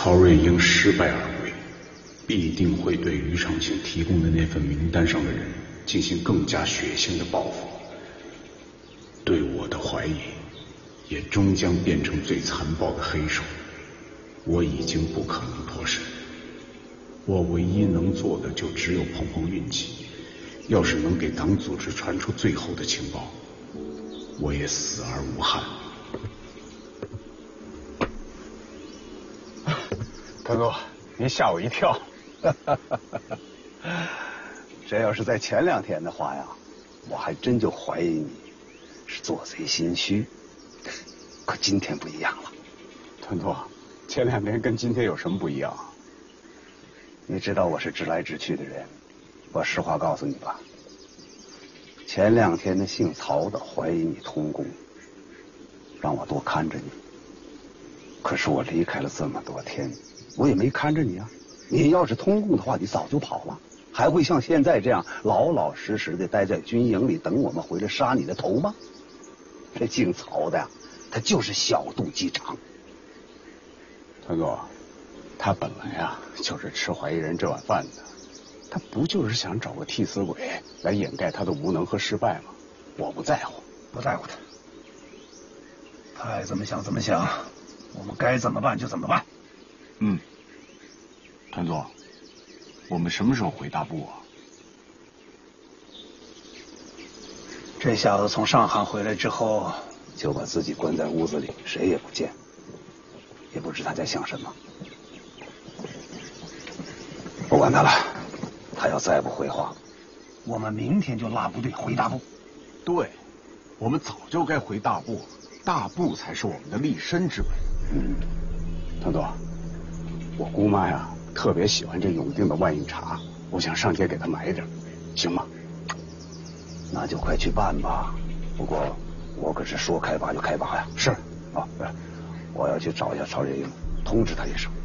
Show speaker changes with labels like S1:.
S1: 曹瑞英失败而归，必定会对于长青提供的那份名单上的人进行更加血腥的报复。对我的怀疑也终将变成最残暴的黑手。我已经不可能脱身，我唯一能做的就只有碰碰运气。要是能给党组织传出最后的情报，我也死而无憾。
S2: 团座，您吓我一跳。
S3: 这要是在前2天的话呀，我还真就怀疑你是做贼心虚。可今天不一样了。
S2: 团座，前2天跟今天有什么不一样啊？
S3: 你知道我是直来直去的人，我实话告诉你吧。前2天那姓曹的怀疑你通共，让我多看着你。可是我离开了这么多天，我也没看着你啊。你要是通共的话，你早就跑了，还会像现在这样老老实实的待在军营里等我们回来杀你的头吗？这姓曹的呀，他就是小肚鸡肠。
S2: 团座，他本来啊就是吃怀疑人这碗饭的，他不就是想找个替死鬼来掩盖他的无能和失败吗？我不在乎，
S4: 不在乎他，他爱怎么想怎么想，我们该怎么办就怎么办。
S2: 团座，我们什么时候回大部啊？
S4: 这小子从上海回来之后，
S3: 就把自己关在屋子里，谁也不见，也不知他在想什么。不管他了，他要再不回话，
S4: 我们明天就拉部队回大部。
S2: 对，我们早就该回大部了，大部才是我们的立身之本。团座，我姑妈呀特别喜欢这永定的万应茶，我想上街给她买点，行吗？
S3: 那就快去办吧。不过我可是说开拔就开拔呀。
S2: 是
S3: 啊，我要去找一下曹月英，通知他一声。